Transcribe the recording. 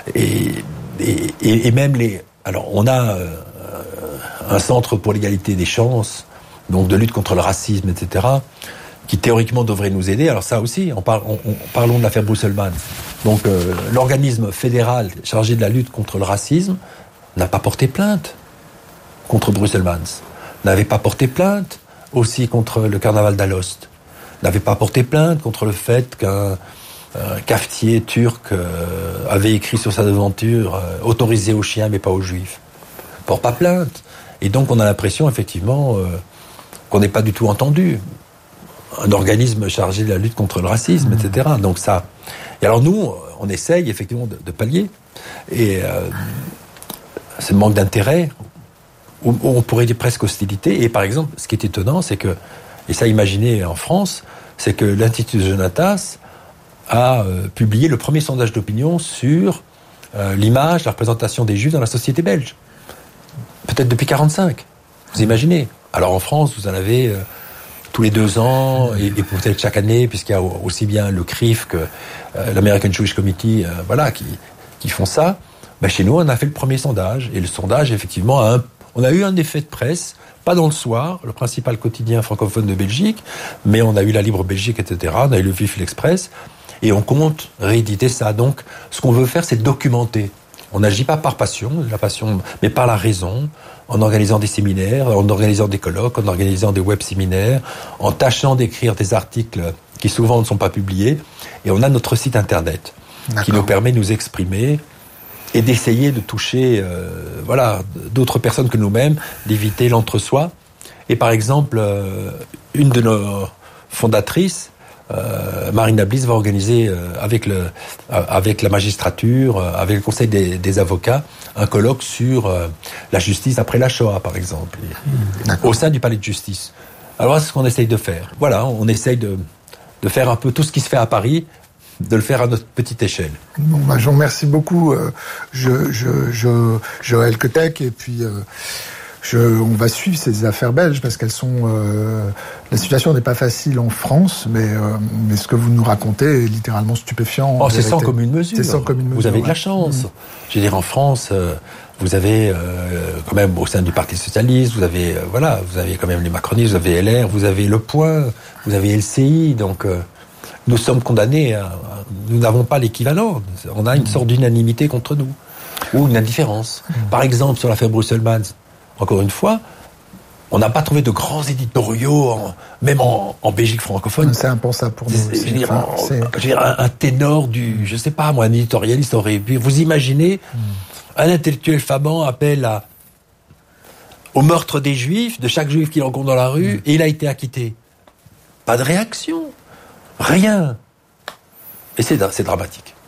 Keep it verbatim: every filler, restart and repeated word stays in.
et, et, et même les... Alors, on a euh, un centre pour l'égalité des chances, donc de lutte contre le racisme, et cetera, qui théoriquement devrait nous aider. Alors ça aussi, on parle, on, on, parlons de l'affaire Brusselmans. Donc euh, l'organisme fédéral chargé de la lutte contre le racisme n'a pas porté plainte contre Brusselmans, n'avait pas porté plainte aussi contre le carnaval d'Alost, n'avait pas porté plainte contre le fait qu'un euh, cafetier turc euh, avait écrit sur sa devanture euh, « autorisé aux chiens mais pas aux juifs ». Porte pas plainte. Et donc on a l'impression effectivement euh, qu'on n'est pas du tout entendu. Un organisme chargé de la lutte contre le racisme, mmh. et cetera. Donc ça. Et alors nous, on essaye effectivement de, de pallier. Et euh, ce manque d'intérêt, ou on pourrait dire presque hostilité. Et par exemple, ce qui est étonnant, c'est que, et ça imaginez en France, c'est que l'Institut de Jonatas a euh, publié le premier sondage d'opinion sur euh, l'image, la représentation des Juifs dans la société belge. Peut-être depuis quarante-cinq. Vous imaginez. Alors en France, vous en avez euh, tous les deux ans, et, et peut-être chaque année, puisqu'il y a aussi bien le C R I F que euh, l'American Jewish Committee, euh, voilà, qui, qui font ça. Ben, chez nous, on a fait le premier sondage. Et le sondage, effectivement, a un, on a eu un effet de presse, pas dans le Soir, le principal quotidien francophone de Belgique, mais on a eu la Libre Belgique, et cetera. On a eu le Vif l'Express. Et on compte rééditer ça. Donc, ce qu'on veut faire, c'est documenter. On n'agit pas par passion, la passion, mais par la raison, en organisant des séminaires, en organisant des colloques, en organisant des web-séminaires, en tâchant d'écrire des articles qui souvent ne sont pas publiés. Et on a notre site internet D'accord. qui nous permet de nous exprimer et d'essayer de toucher euh, voilà, d'autres personnes que nous-mêmes, d'éviter l'entre-soi. Et par exemple, euh, une de nos fondatrices, Euh, Marina Bliss va organiser euh, avec, le, euh, avec la magistrature, euh, avec le conseil des, des avocats, un colloque sur euh, la justice après la Shoah, par exemple, mmh, au sein du palais de justice. Alors, c'est ce qu'on essaye de faire. Voilà, on essaye de, de faire un peu tout ce qui se fait à Paris, de le faire à notre petite échelle. Bon, bah, je vous remercie beaucoup, euh, je, je, je, Joël Kotek, et puis... Euh Je, on va suivre ces affaires belges parce qu'elles sont... Euh, la situation n'est pas facile en France, mais, euh, mais ce que vous nous racontez est littéralement stupéfiant. Oh, c'est sans commune mesure. C'est sans commune mesure. Vous avez ouais. de la chance. Mmh. Je veux dire, en France, euh, vous avez euh, quand même au sein du Parti Socialiste, vous avez, euh, voilà, vous avez quand même les macronistes, vous avez L R, vous avez Le Point, vous avez L C I, donc euh, nous sommes condamnés, à, à, nous n'avons pas l'équivalent. On a une mmh. sorte d'unanimité contre nous, ou une indifférence. Mmh. Par exemple, sur l'affaire Brusselmans, encore une fois, on n'a pas trouvé de grands éditoriaux, en, même en, en Belgique francophone. C'est impensable pour nous. C'est, je veux dire, en, je veux dire un, un ténor du, je sais pas, moi, un éditorialiste aurait pu. Vous imaginez, mm. un intellectuel flamand appelle à, au meurtre des Juifs, de chaque Juif qu'il rencontre dans la rue, mm. et il a été acquitté. Pas de réaction, rien. Et c'est, c'est dramatique.